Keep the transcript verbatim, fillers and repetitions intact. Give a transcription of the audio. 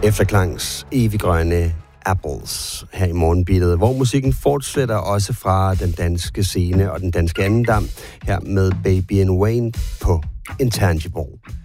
Efterklangs eviggrønne Apples her i morgenbeatet, hvor musikken fortsætter også fra den danske scene og den danske andendam her med Baby and Wayne på Intangible.